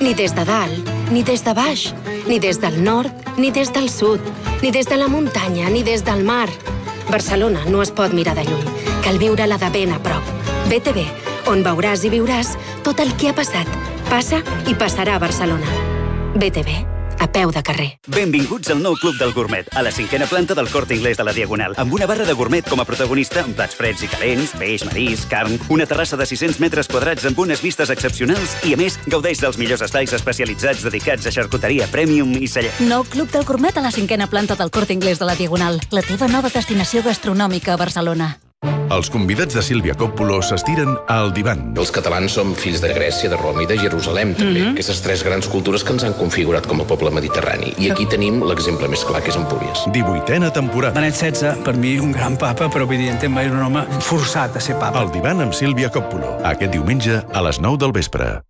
Ni des de dalt, ni des de baix, ni des del nord, ni des del sud, ni des de la muntanya, ni des del mar. Barcelona no es pot mirar de lluny, cal viure-la de ben a prop. BTV, on veuràs i viuràs tot el que ha passat, passa i passarà a Barcelona. BTV, a peu de carrer. Benvinguts al nou Club del Gourmet, a la 5a planta del Corte Inglés de la Diagonal, amb una barra de gourmet com a protagonista, amb plats freds i calents, peix, marisc, carn, una terrassa de 600 metres quadrats amb unes vistes excepcionals i, a més, gaudeix dels millors espais especialitzats dedicats a xarcuteria premium i celler. Nou Club del Gourmet a la 5a planta del Corte Inglés de la Diagonal, la teva nova destinació gastronòmica a Barcelona. Els convidats de Sílvia Coppola s'estiren al divan. Els catalans som fills de Grècia, de Roma i de Jerusalem, també. Aquestes tres grans cultures que ens han configurat com a poble mediterrani. I aquí tenim l'exemple més clar, que és Empúries. 18a temporada. Benet XVI, per mi, un gran papa, però evidentment era un home forçat a ser papa. El divan amb Sílvia Coppola. Aquest diumenge a les 9 del vespre.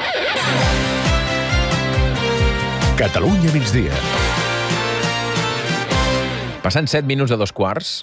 Catalunya migdia. Passant 7 minuts a 2:15.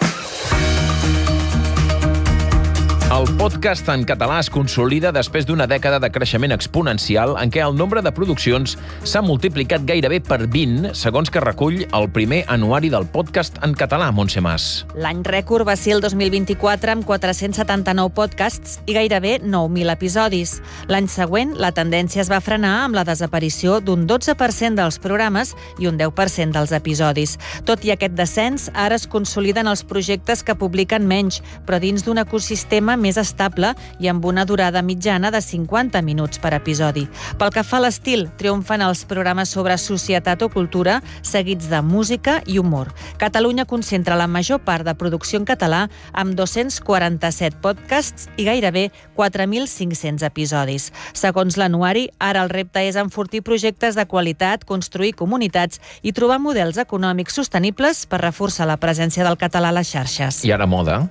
El podcast en català es consolida després d'una dècada de creixement exponencial en què el nombre de produccions s'ha multiplicat gairebé per 20, segons que recull el primer anuari del podcast en català, Montse Mas. L'any rècord va ser el 2024, amb 479 podcasts i gairebé 9.000 episodis. L'any següent, la tendència es va frenar amb la desaparició d'un 12% dels programes i un 10% dels episodis. Tot i aquest descens, ara es consoliden els projectes que publiquen menys, però dins d'un ecosistema més estable i amb una durada mitjana de 50 minuts per episodi. Pel que fa a l'estil, triomfen els programes sobre societat o cultura, seguits de música i humor. Catalunya concentra la major part de producció en català amb 247 podcasts i gairebé 4.500 episodis. Segons l'anuari, ara el repte és enfortir projectes de qualitat, construir comunitats i trobar models econòmics sostenibles per reforçar la presència del català a les xarxes. I ara moda.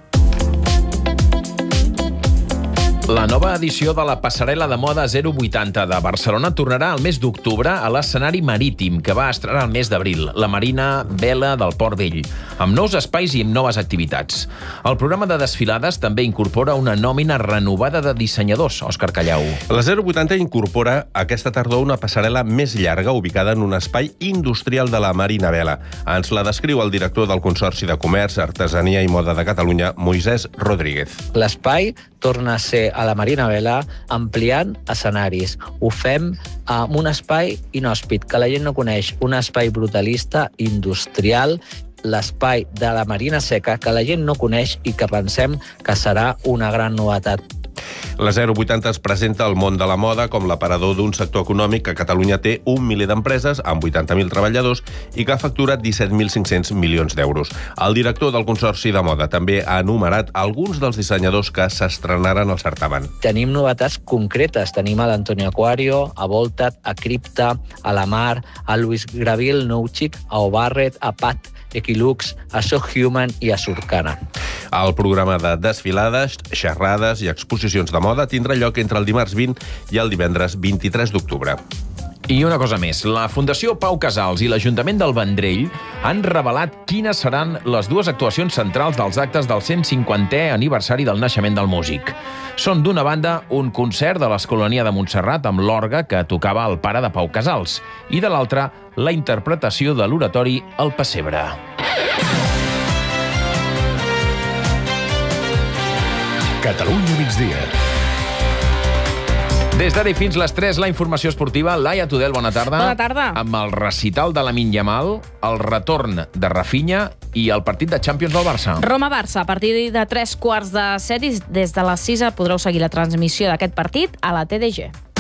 La nova edició de la passarel·la de moda 080 de Barcelona tornarà el mes d'octubre a l'escenari marítim, que va estrenar el mes d'abril, la Marina Vela del Port Vell, amb nous espais i amb noves activitats. El programa de desfilades també incorpora una nòmina renovada de dissenyadors, Òscar Callau. La 080 incorpora aquesta tardor una passarel·la més llarga ubicada en un espai industrial de la Marina Vela. Ens la descriu el director del Consorci de Comerç, Artesania i Moda de Catalunya, Moisès Rodríguez. L'espai torna a ser a la Marina Vela ampliant escenaris. Ho fem amb un espai inhòspit que la gent no coneix, un espai brutalista, industrial, l'espai de la Marina Seca que la gent no coneix i que pensem que serà una gran novetat. La 080 es presenta al món de la moda com l'aparador d'un sector econòmic que a Catalunya té 1 miler d'empreses amb 80.000 treballadors i que ha facturat 17.500 milions d'euros. El director del Consorci de Moda també ha enumerat alguns dels dissenyadors que s'estrenaran al certamen. Tenim novetats concretes. Tenim a l'Antonio Aquario, a Voltat, a Cripta, a La Mar, a Luis Gravil, Nouchik, a O'Barrett, a Pat, Equilux, a So Human i a Surcana. El programa de desfilades, xerrades i exposicions de moda tindrà lloc entre el dimarts 20 i el divendres 23 d'octubre. I una cosa més, la Fundació Pau Casals i l'Ajuntament del Vendrell han revelat quines seran les dues actuacions centrals dels actes del 150è aniversari del naixement del músic. Són, d'una banda, un concert de l'Escolania de Montserrat amb l'orgue que tocava el pare de Pau Casals i, de l'altra, la interpretació de l'oratori El Pessebre. Catalunya migdia. Des d'ara i fins les 3, la informació esportiva. Laia Tudel, bona tarda. Bona tarda. Amb el recital de Lamine Yamal, el retorn de Rafinha i el partit de Champions del Barça. Roma-Barça, a partir de 3:15 i des de les 6 podreu seguir la transmissió d'aquest partit a la TDG.